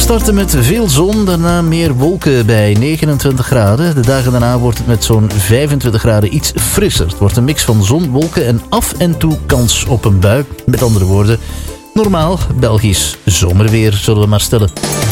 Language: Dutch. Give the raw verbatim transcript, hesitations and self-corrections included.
starten met veel zon, daarna meer wolken bij negenentwintig graden. De dagen daarna wordt het met zo'n vijfentwintig graden iets frisser. Het wordt een mix van zon, wolken en af en toe kans op een bui. Met andere woorden, normaal Belgisch zomerweer zullen we maar stellen.